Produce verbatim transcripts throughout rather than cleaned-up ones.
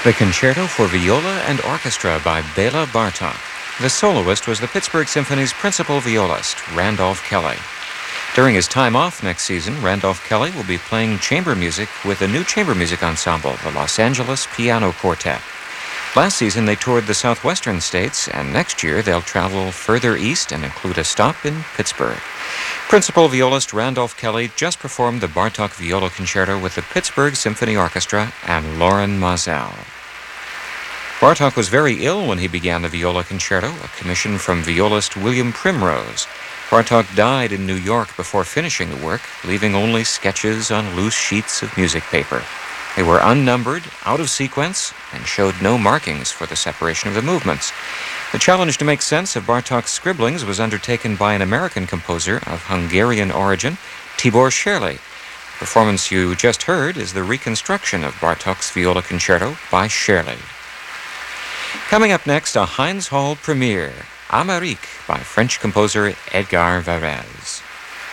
The Concerto for Viola and Orchestra by Bela Bartok. The soloist was the Pittsburgh Symphony's principal violist, Randolph Kelly. During his time off next season, Randolph Kelly will be playing chamber music with a new chamber music ensemble, the Los Angeles Piano Quartet. Last season, they toured the southwestern states, and next year they'll travel further east and include a stop in Pittsburgh. Principal violist Randolph Kelly just performed the Bartok Viola Concerto with the Pittsburgh Symphony Orchestra and Loren Maazel. Bartok was very ill when he began the Viola Concerto, a commission from violist William Primrose. Bartok died in New York before finishing the work, leaving only sketches on loose sheets of music paper. They were unnumbered, out of sequence, and showed no markings for the separation of the movements. The challenge to make sense of Bartok's scribblings was undertaken by an American composer of Hungarian origin, Tibor Scherli. The performance you just heard is the reconstruction of Bartok's Viola Concerto by Scherli. Coming up next, a Heinz Hall premiere, Amérique by French composer Edgar Varèse.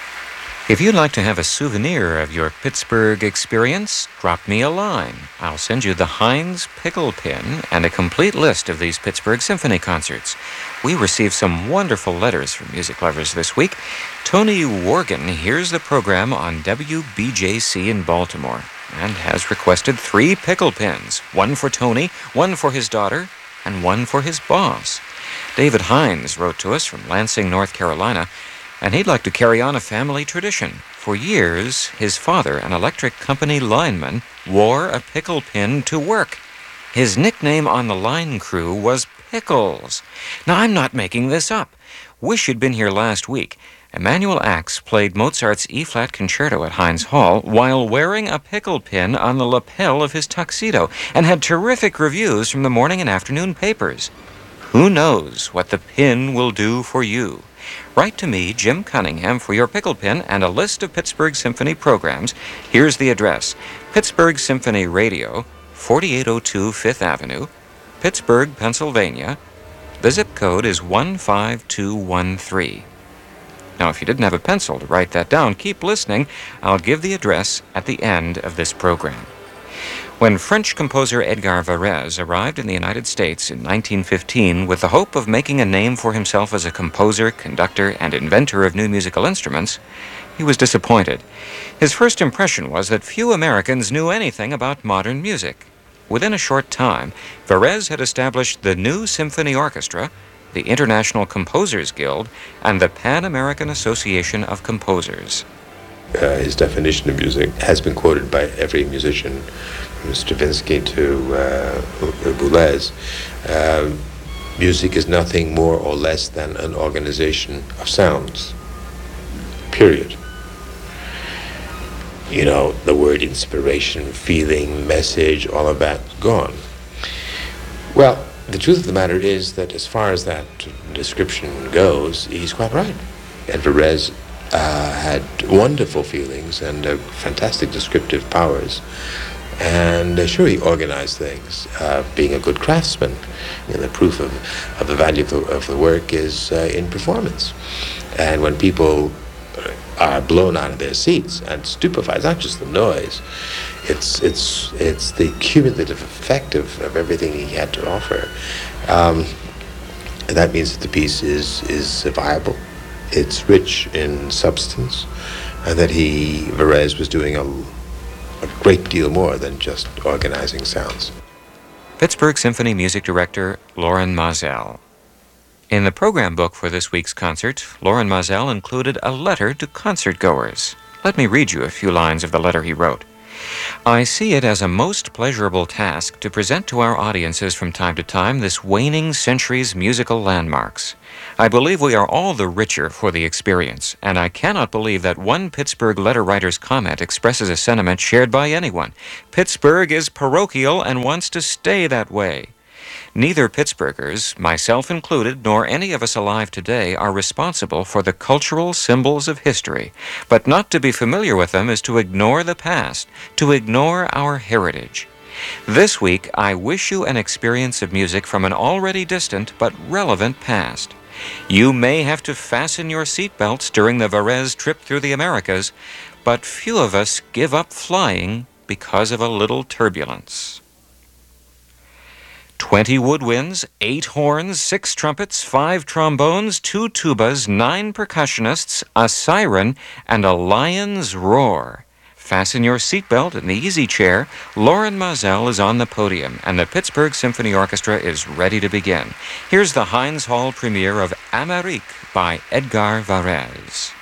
If you'd like to have a souvenir of your Pittsburgh experience, drop me a line. I'll send you the Heinz Pickle Pin and a complete list of these Pittsburgh Symphony concerts. We received some wonderful letters from music lovers this week. Tony Worgan hears the program on W B J C in Baltimore and has requested three pickle pins, one for Tony, one for his daughter, and one for his boss. David Hines wrote to us from Lansing, North Carolina, and he'd like to carry on a family tradition. For years, his father, an electric company lineman, wore a pickle pin to work. His nickname on the line crew was Pickles. Now, I'm not making this up. Wish you'd been here last week. Emanuel Ax played Mozart's E-flat concerto at Heinz Hall while wearing a pickle pin on the lapel of his tuxedo and had terrific reviews from the morning and afternoon papers. Who knows what the pin will do for you? Write to me, Jim Cunningham, for your pickle pin and a list of Pittsburgh Symphony programs. Here's the address: Pittsburgh Symphony Radio, forty-eight oh two Fifth Avenue, Pittsburgh, Pennsylvania. The zip code is one five two one three. Now, if you didn't have a pencil to write that down, keep listening. I'll give the address at the end of this program. When French composer Edgar Varèse arrived in the United States in nineteen fifteen with the hope of making a name for himself as a composer, conductor, and inventor of new musical instruments, he was disappointed. His first impression was that few Americans knew anything about modern music. Within a short time, Varèse had established the New Symphony Orchestra, the International Composers Guild, and the Pan-American Association of Composers. Uh, his definition of music has been quoted by every musician, from Stravinsky to uh, Boulez. Uh, music is nothing more or less than an organization of sounds, period. You know, the word inspiration, feeling, message, all of that, gone. Well, the truth of the matter is that as far as that description goes, he's quite right. And Varèse uh, had wonderful feelings and uh, fantastic descriptive powers. And uh, sure, he organized things, uh, being a good craftsman. You know, the proof of, of the value of the, of the work is uh, in performance. And when people are blown out of their seats and stupefied, it's not just the noise, it's it's it's the cumulative effect of, of everything he had to offer. Um, and that means that the piece is, is viable, it's rich in substance, and that he, Varèse, was doing a a great deal more than just organizing sounds. Pittsburgh Symphony Music Director Loren Maazel. In the program book for this week's concert, Loren Maazel included a letter to concertgoers. Let me read you a few lines of the letter he wrote. I see it as a most pleasurable task to present to our audiences from time to time this waning century's musical landmarks. I believe we are all the richer for the experience, and I cannot believe that one Pittsburgh letter writer's comment expresses a sentiment shared by anyone. Pittsburgh is parochial and wants to stay that way. Neither Pittsburghers, myself included, nor any of us alive today are responsible for the cultural symbols of history, but not to be familiar with them is to ignore the past, to ignore our heritage. This week, I wish you an experience of music from an already distant but relevant past. You may have to fasten your seatbelts during the Varèse trip through the Americas, but few of us give up flying because of a little turbulence. twenty woodwinds, eight horns, six trumpets, five trombones, two tubas, nine percussionists, a siren, and a lion's roar. Fasten your seatbelt in the easy chair. Loren Mazel is on the podium, and the Pittsburgh Symphony Orchestra is ready to begin. Here's the Heinz Hall premiere of Amérique by Edgar Varèse.